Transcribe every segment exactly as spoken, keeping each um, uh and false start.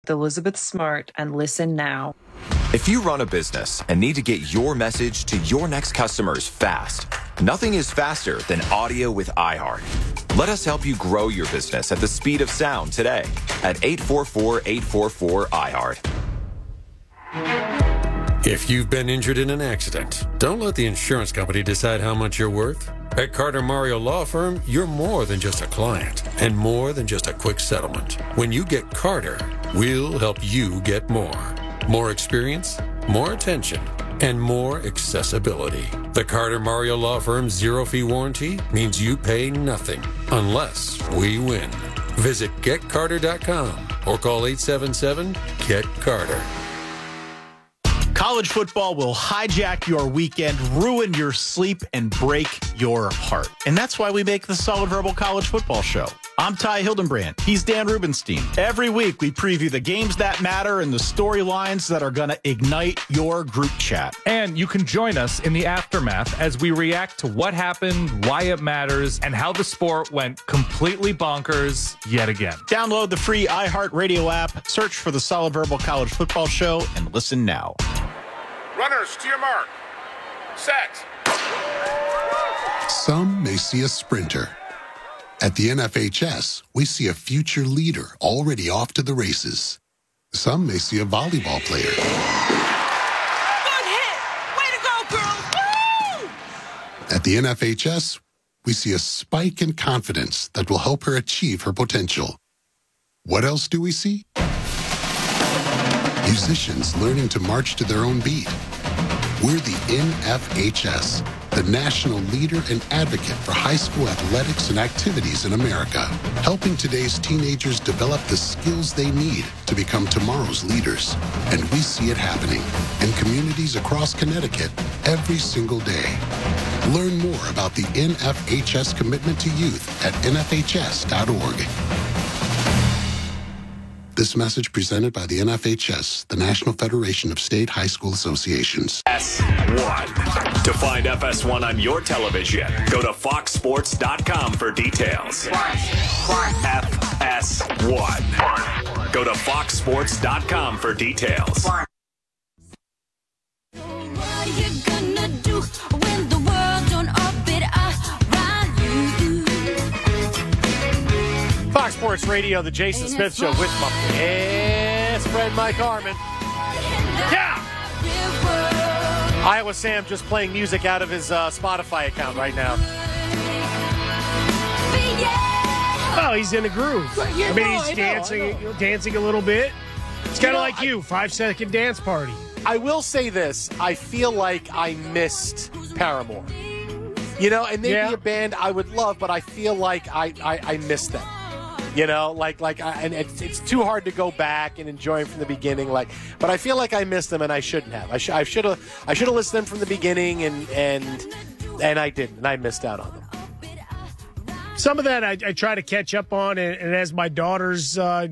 with Elizabeth Smart and listen now. If you run a business and need to get your message to your next customers fast, nothing is faster than audio with iHeart. Let us help you grow your business at the speed of sound today at eight four four, eight four four, iHeart. If you've been injured in an accident, don't let the insurance company decide how much you're worth. At Carter Mario Law Firm, you're more than just a client and more than just a quick settlement. When you get Carter, we'll help you get more. More experience, more attention, and more accessibility. The Carter Mario Law Firm's zero-fee warranty means you pay nothing unless we win. Visit get carter dot com or call eight seven seven, get carter. College football will hijack your weekend, ruin your sleep, and break your heart. And that's why we make the Solid Verbal College Football Show. I'm Ty Hildenbrand. He's Dan Rubenstein. Every week, we preview the games that matter and the storylines that are going to ignite your group chat. And you can join us in the aftermath as we react to what happened, why it matters, and how the sport went completely bonkers yet again. Download the free iHeartRadio app, search for the Solid Verbal College Football Show, and listen now. Runners, to your mark. Set. Some may see a sprinter. At the N F H S, we see a future leader already off to the races. Some may see a volleyball player. Good hit! Way to go, girls! Woo! At the N F H S, we see a spike in confidence that will help her achieve her potential. What else do we see? Musicians learning to march to their own beat. We're the N F H S, the national leader and advocate for high school athletics and activities in America, helping today's teenagers develop the skills they need to become tomorrow's leaders. And we see it happening in communities across Connecticut every single day. Learn more about the N F H S commitment to youth at N F H S dot org. This message presented by the N F H S, the National Federation of State High School Associations. F S one. To find F S one on your television, go to fox sports dot com for details. F S one. Go to fox sports dot com for details. What are you gonna do when the world don't orbit around you? Fox Sports Radio, the Jason Smith Show with my best friend Mike Harmon. Yeah! Iowa Sam just playing music out of his uh, Spotify account right now. Oh, he's in the groove. I mean, he's dancing, dancing a little bit. It's kind of like I, you, five-second dance party. I will say this. I feel like I missed Paramore. You know, and they'd yeah. be a band I would love, but I feel like I, I, I missed them. You know, like, like, I, and it's, it's too hard to go back and enjoy them from the beginning. Like, but I feel like I missed them, and I shouldn't have. I should, I should have, I should have listened to them from the beginning, and and and I didn't, and I missed out on them. Some of that I, I try to catch up on, and, and as my daughters uh,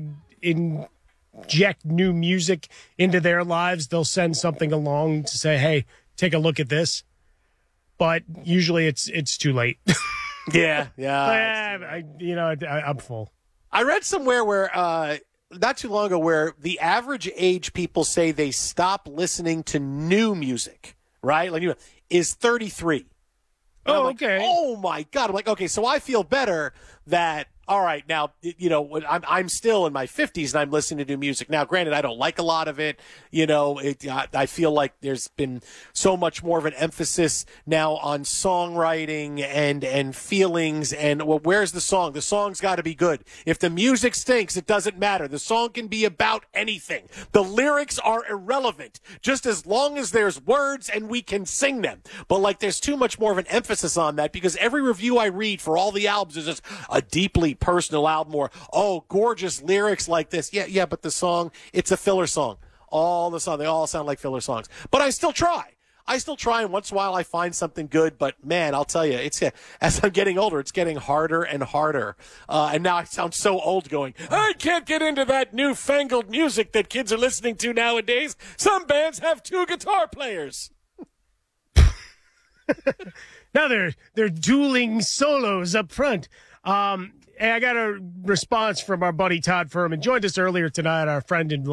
inject new music into their lives, they'll send something along to say, "Hey, take a look at this." But usually, it's it's too late. yeah, yeah. I, I, you know, I, I'm full. I read somewhere where, uh, not too long ago, where the average age people say they stop listening to new music, right? Like, is thirty-three. Oh, like, okay. Oh, my God. I'm like, okay, so I feel better that, all right, now, you know, I'm I'm still in my fifties and I'm listening to new music. Now, granted, I don't like a lot of it. You know, it, I, I feel like there's been so much more of an emphasis now on songwriting and, and feelings. And, well, where's the song? The song's got to be good. If the music stinks, it doesn't matter. The song can be about anything. The lyrics are irrelevant, just as long as there's words and we can sing them. But, like, there's too much more of an emphasis on that because every review I read for all the albums is just a deeply personal album or, oh, gorgeous lyrics like this. Yeah, yeah, but the song, it's a filler song. All the song, they all sound like filler songs. But I still try. I still try, and once in a while I find something good. But, man, I'll tell you, it's as I'm getting older, it's getting harder and harder. Uh, and now I sound so old going, I can't get into that newfangled music that kids are listening to nowadays. Some bands have two guitar players. Now they're, they're dueling solos up front. Um Hey, I got a response from our buddy Todd Furman. Joined us earlier tonight, our friend in